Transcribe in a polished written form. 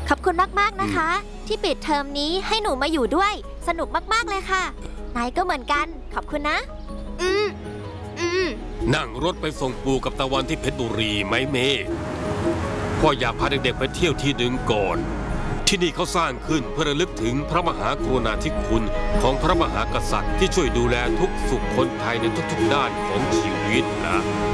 ขอบคุณมากๆนะคะที่ปิดเทอมนี้ให้หนูมาอยู่ด้วยสนุกมากๆเลยค่ะนายก็เหมือนกันขอบคุณนะนั่งรถไปส่งปู่กับตะวันที่เพชรบุรีไหมเมย์พ่ออยากพาเด็กๆไปเที่ยวที่หนึ่งก่อนที่นี่เขาสร้างขึ้นเพื่อระลึกถึงพระมหากรุณาธิคุณของพระมหากษัตริย์ที่ช่วยดูแลทุกสุขคนไทยในทุกๆด้านของชีวิตนะ